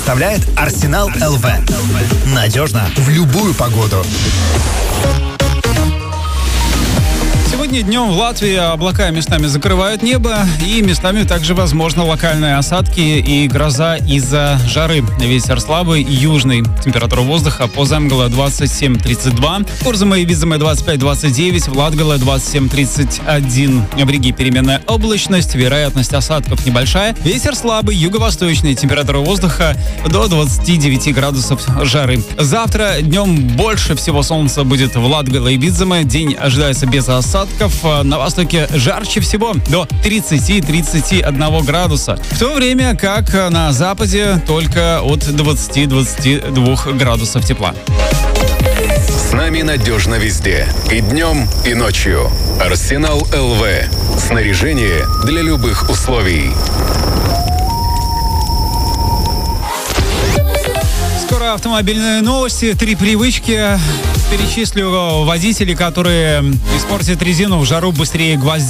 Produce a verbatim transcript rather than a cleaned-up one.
представляет Арсенал эл ви. Надежно в любую погоду. Сегодня днем в Латвии облака местами закрывают небо, и местами также возможны локальные осадки и гроза из-за жары. Ветер слабый и южный. Температура воздуха по Земгале двадцать семь тридцать два, Курзаме и Видземе двадцать пять двадцать девять, в Латгале двадцать семь тридцать один. В Риге переменная облачность, вероятность осадков небольшая. Ветер слабый, юго-восточный. Температура воздуха до двадцати девяти градусов жары. Завтра днем больше всего солнца будет в Латгале и Видземе. День ожидается без осадков. На востоке жарче всего до тридцати тридцати одного градуса. В то время как на западе только от двадцати двадцати двух градусов тепла. С нами надежно везде. И днем, и ночью. Арсенал эл ви. Снаряжение для любых условий. Скоро автомобильные новости. Три привычки. Перечислю водителей, которые испортят резину в жару быстрее гвоздя.